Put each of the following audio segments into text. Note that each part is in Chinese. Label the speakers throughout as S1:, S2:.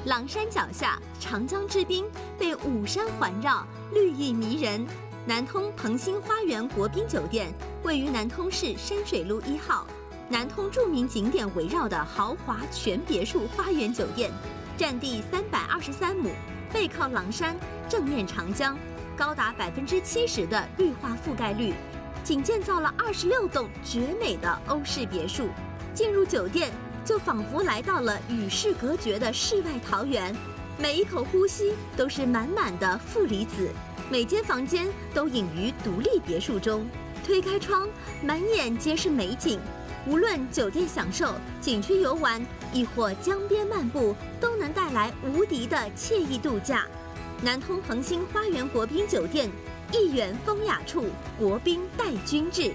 S1: 狼山脚下，长江之滨被五山环绕，绿意迷人。南通鹏兴花园国宾酒店位于南通市山水路1号，南通著名景点围绕的豪华全别墅花园酒店，占地323亩，背靠狼山，正面长江，高达70%的绿化覆盖率，仅建造了26栋绝美的欧式别墅。进入酒店，就仿佛来到了与世隔绝的世外桃源，每一口呼吸都是满满的负离子。每间房间都隐于独立别墅中，推开窗，满眼皆是美景。无论酒店享受、景区游玩，亦或江边漫步，都能带来无敌的惬意度假。南通鹏兴花园国宾酒店，一园风雅处，国宾带君至。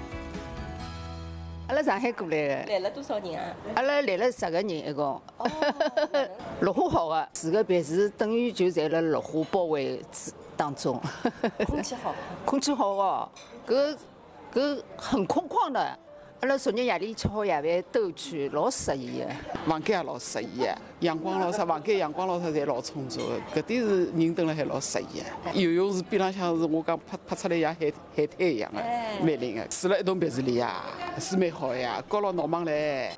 S2: 阿拉上海过来的，
S3: 来了多少年啊？
S2: 阿拉来了10个人一共。绿化好的，4个别墅等于就在了绿化包围当中。
S3: 空气好，
S2: 空气好哦，搿很空旷的。阿拉昨日夜里吃好夜饭兜去，老适意的。
S4: 房间也老适意的，阳光老啥，房间阳光老啥侪老充足的。搿点是人蹲辣海老适意的。游泳池边浪向是我讲拍出来像海滩一样的，蛮灵的。住了一栋别墅里呀，是蛮好呀，高牢闹忙嘞。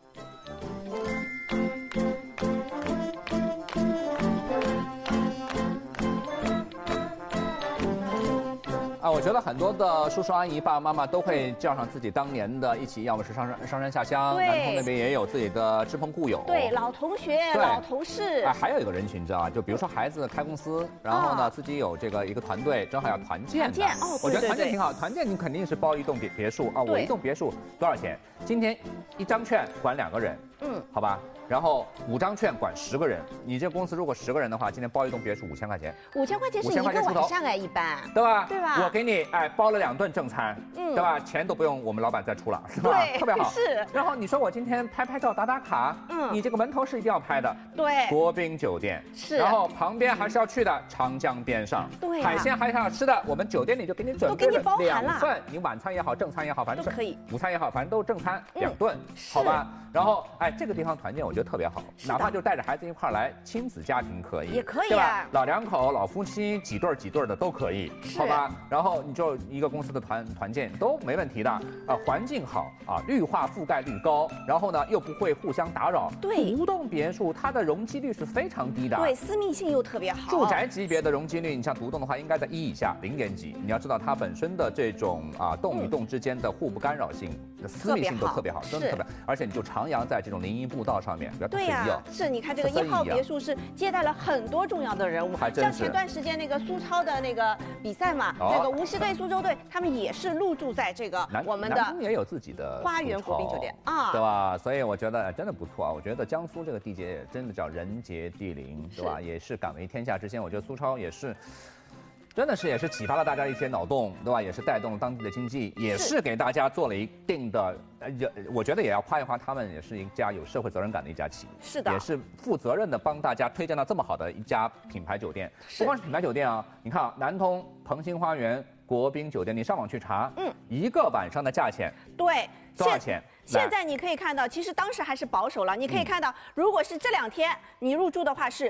S5: 我觉得很多的叔叔阿姨、爸爸妈妈都会叫上自己当年的一起，要么是上山下乡，南通那边也有自己的知朋故友，
S6: 对，老同学、老同事。
S5: 还有一个人群，你知道吗？就比如说孩子开公司，然后呢自己有一个团队，正好要团建。我觉得团建挺好。团建你肯定是包一栋别墅啊，我一栋别墅多少钱？今天1张券管2个人，好吧。然后5张券管10个人，你这公司如果10个人的话，今天包一栋别墅5000块钱。
S6: 5000块钱是一个晚上一般，
S5: 对吧？
S6: 对吧？
S5: 我给你包了2顿正餐，对吧？钱都不用我们老板再出了，是吧？
S6: 对，
S5: 特别好。
S6: 是。
S5: 然后你说我今天拍照打卡，你这个门头是一定要拍的。
S6: 对。
S5: 国宾酒店
S6: 是。
S5: 然后旁边还是要去的，长江边上。
S6: 对。
S5: 海鲜还是要吃的，我们酒店里就给你准备了2份，你晚餐也好，正餐也好，反正
S6: 都可以。
S5: 午餐也好，反正都是正餐2顿，好吧？然后这个地方团建我觉得特别好，哪怕就带着孩子一块来，亲子家庭可以，
S6: 也可以，
S5: 对吧？老两口、老夫妻几对的都可以，好吧？然后你就一个公司的团建都没问题的环境好啊，绿化覆盖率高，然后呢又不会互相打扰。
S6: 对，
S5: 独栋别墅它的容积率是非常低的，
S6: 对，私密性又特别好。
S5: 住宅级别的容积率，你像独栋的话，应该在1以下，0点几。你要知道它本身的这种栋与栋之间的互不干扰性、私密性都特别好，真的特别。而且你就徜徉在这种林荫步道上面，比较随意哦。
S6: 是，你看这个1号别墅是接待了很多重要的人物，像前段时间那个苏超的那个比赛嘛，那个无锡队、苏州队，他们也是入住在这个我们的
S5: 南通也有自己的
S6: 花园国宾酒店啊，
S5: 对吧？所以我觉得真的不错啊。我觉得江苏这个地界真的叫人杰地灵，对吧？也是敢为天下之先。我觉得苏超也是。真的是也是启发了大家一些脑洞，对吧？也是带动了当地的经济，也是给大家做了一定的，我觉得也要夸一夸他们，也是一家有社会责任感的一家企业。
S6: 是的，
S5: 也是负责任的帮大家推荐到这么好的一家品牌酒店。不光是品牌酒店啊，你看南通鹏兴花园国宾酒店，你上网去查，1个晚上的价钱，
S6: 对，
S5: 多少钱？
S6: 现在你可以看到，其实当时还是保守了。你可以看到，如果是这2天你入住的话，是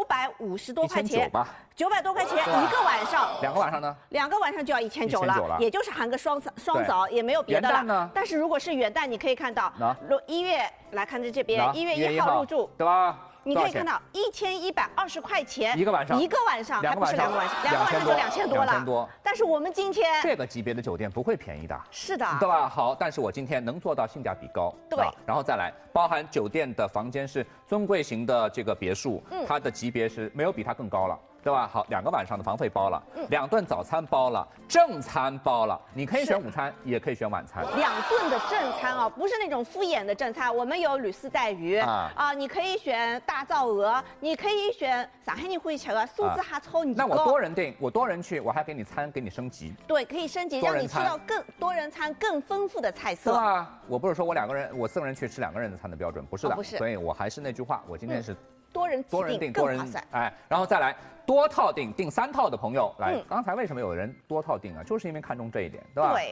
S6: 950多块钱，900多块钱1个晚上。
S5: 2个晚上呢
S6: ？2个晚上就要1900了，也就是含个双早，也没有别的了。
S5: 元旦呢？
S6: 但是如果是元旦，你可以看到，1月来看这边1月1号入住，
S5: 对吧？
S6: 你可以看到1120块钱
S5: 1个晚上，
S6: 还不是2个晚上，2个晚上就2000多了。2000多。但是我们今天
S5: 这个级别的酒店不会便宜的，
S6: 是的，
S5: 对吧？好，但是我今天能做到性价比高，
S6: 对，
S5: 然后再来，包含酒店的房间是尊贵型的这个别墅，它的级别是没有比它更高了。对吧？好，2个晚上的房费包了，2顿早餐包了，正餐包了，你可以选午餐，也可以选晚餐。
S6: 2顿的正餐啊，不是那种敷衍的正餐。我们有吕丝带鱼你可以选大灶鹅，你可以选上海人会吃的酥子哈炒年糕。
S5: 那我多人订，我多人去，我还给你餐给你升级。
S6: 对，可以升级，让你吃到更多人餐更丰富的菜色。
S5: 对啊，我不是说我4个人去吃2个人的餐的标准，不是的，
S6: 不是。
S5: 所以我还是那句话，我今天是
S6: 多人订更划算。
S5: 然后再来。多套订3套的朋友来，刚才为什么有人多套订啊？就是因为看中这一点，对吧？
S6: 对，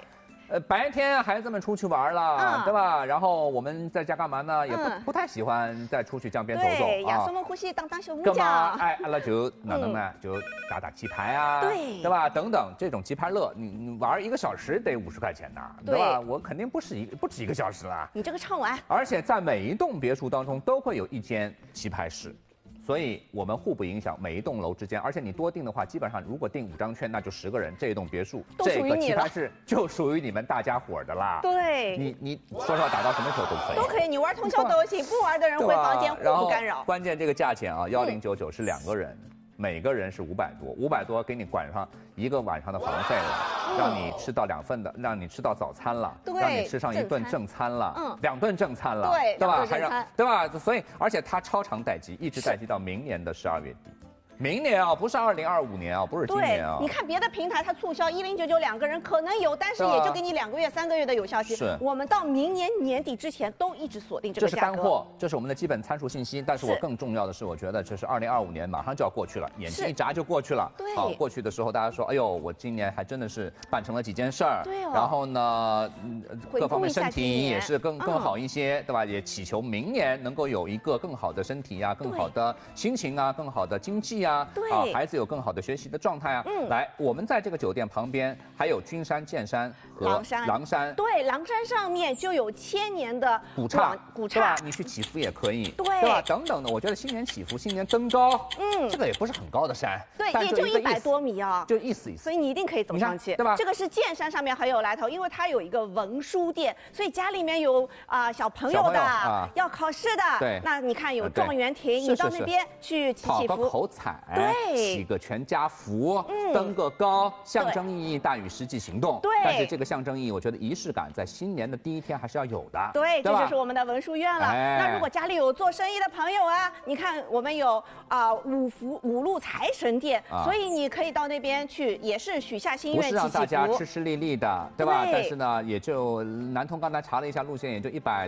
S5: 白天孩子们出去玩了，对吧？然后我们在家干嘛呢？也不太喜欢再出去江边走走
S6: 对，亚松们呼吸，当小木匠。
S5: 干嘛？哎，阿拉就哪能呢？就打棋牌啊，对吧？等等，这种棋牌乐，你玩1个小时得50块钱呢，对吧？我肯定不止1个小时啦。
S6: 你这个畅玩。
S5: 而且在每一栋别墅当中都会有一间棋牌室。所以我们互不影响，每一栋楼之间，而且你多订的话，基本上如果订5张券，那就10个人，这一栋别墅这个棋牌室就属于你们大家伙的啦。
S6: 对，
S5: 你说实话，打到什么时候都可以，
S6: 都可以，你玩通宵都行，不玩的人回房间互不干扰。
S5: 关键这个价钱啊，1099是2个人。每个人是500多，500多给你管上1个晚上的房费了，让你吃到2份的，让你吃到早餐了，让你吃上1顿正餐了，2顿正餐了，对吧？还让对吧？所以而且它超长待机，一直待机到明年的12月底。明年啊，不是2025年啊，不是今年啊。
S6: 你看别的平台它促销1099 2个人可能有，但是也就给你2个月、3个月的有效期。
S5: 是，
S6: 我们到明年年底之前都一直锁定这个价格。
S5: 这是干货，这是我们的基本参数信息。但是我更重要的是，我觉得这是2025年马上就要过去了，眼睛一眨就过去了。
S6: 对。
S5: 好，过去的时候大家说，哎呦，我今年还真的是办成了几件事儿。对哦。然后呢，各方面身体也是更好一些，对吧？也祈求明年能够有一个更好的身体呀，更好的心情啊，更好的经济啊。对。啊，孩子有更好的学习的状态啊。来，我们在这个酒店旁边还有君山、剑山和狼山。
S6: 对，狼山上面就有1000年的
S5: 古刹，对吧？你去祈福也可以，对吧？等等的，我觉得新年祈福、新年登高，这个也不是很高的山，
S6: 对，也就100多米啊，
S5: 就意思。
S6: 所以你一定可以走上去，
S5: 对吧？
S6: 这个是剑山上面很有来头，因为它有一个文书殿，所以家里面有小朋友的，要考试的，
S5: 对，
S6: 那你看有状元亭，你到那边去祈福，
S5: 讨个口彩，
S6: 对，
S5: 祈个全家福，登个高，象征意义大于实际行动。对，但是这个象征意义，我觉得仪式感在新年的第1天还是要有的。
S6: 对，这就是我们的文殊院了。那如果家里有做生意的朋友啊，你看我们有五路财神殿，所以你可以到那边去，也是许下心愿，
S5: 不是让大家吃吃力力的，对吧？但是呢，也就南通刚才查了一下路线，也就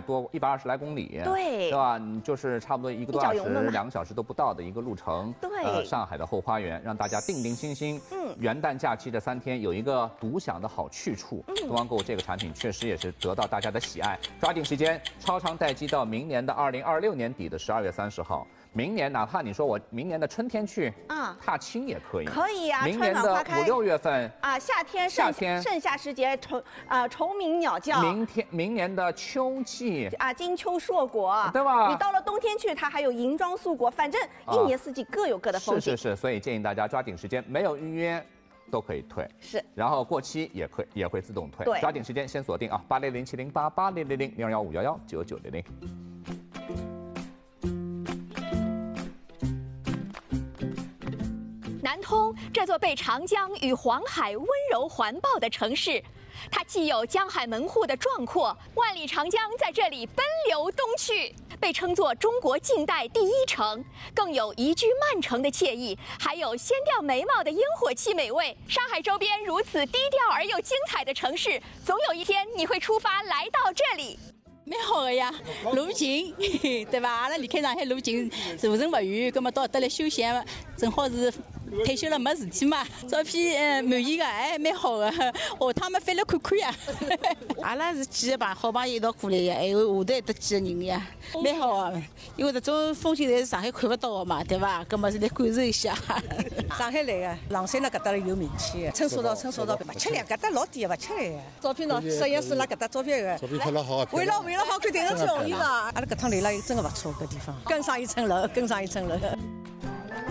S5: 120来公里，对吧？就是差不多1个多小时、2个小时都不到的一个路程。对，上海的后花园，让大家定定心心。元旦假期这3天有一个独享的好去处。东方购物这个产品确实也是得到大家的喜爱，抓紧时间，超长待机到明年的2026年底的12月30号。明年哪怕你说我明年的春天去踏青也可以，
S6: 可以啊。
S5: 明年的5、6月份
S6: 夏天盛夏时节虫鸣鸟叫。
S5: 明年的秋季
S6: 金秋硕果，
S5: 对吧？
S6: 你到了冬天去，它还有银装素果，反正1年4季各有各的风景。
S5: 是，所以建议大家抓紧时间，没有预约都可以退，
S6: 是，
S5: 然后过期也会自动退，
S6: 对，
S5: 抓紧时间先锁定800-708-8000-021511-9900。
S7: 南通这座被长江与黄海温柔环抱的城市，它既有江海门户的壮阔，万里长江在这里奔流东去，被称作中国近代第1城，更有宜居慢城的惬意，还有掀掉眉毛的烟火气美味。上海周边如此低调而又精彩的城市，总有一天你会出发来到这里。
S8: 蛮好的呀，路近，对吧？阿拉离开上海路近，路程不远，葛么到得来休闲，正好是退休了没事体嘛。照片满意的，蛮好的。下趟嘛翻来看看呀。
S9: 阿拉是几个好朋友一道过来呀，还有下头得几个人呀，蛮好啊。因为这种风景侪是上海看不到的嘛，对吧？葛么是来感受一下。
S10: 上海来的，狼山那搿搭有名气，称说到，勿吃力，搿搭老低勿吃力。照片喏，摄影师拿搿搭照片的。照片拍了好。为了好看，电视剧容易伐？阿拉搿趟来了真的勿错，搿地方更上一层楼。